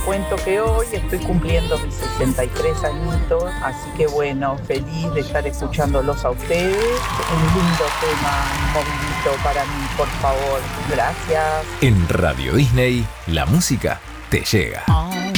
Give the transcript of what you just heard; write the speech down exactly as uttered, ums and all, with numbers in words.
Cuento que hoy estoy cumpliendo mis sesenta y tres añitos, así que bueno, feliz de estar escuchándolos a ustedes. Un lindo tema, movidito para mí, por favor. Gracias. En Radio Disney, la música te llega.